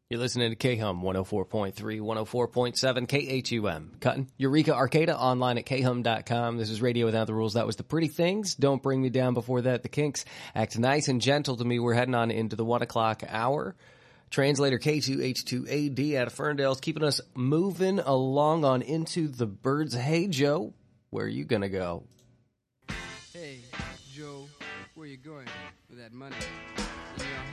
You're listening to KHUM 104.3, 104.7, KHUM. Cutting. Eureka Arcata, online at khum.com. This is Radio Without the Rules. That was The Pretty Things. Don't Bring Me Down. Before that, The Kinks. Act Nice and Gentle to Me. We're heading on into the 1 o'clock hour. Translator K2H2AD out of Ferndale's keeping us moving along on into the birds. Hey, Joe, where are you going to go? Hey, Joe, where you going with that money in your